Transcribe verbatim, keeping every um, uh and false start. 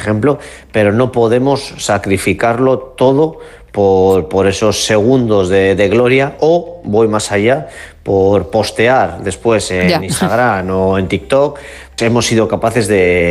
ejemplo, pero no podemos sacrificarlo todo por, por esos segundos de, de gloria, o voy más allá, por postear después en Ya. Instagram o en TikTok. Hemos sido capaces de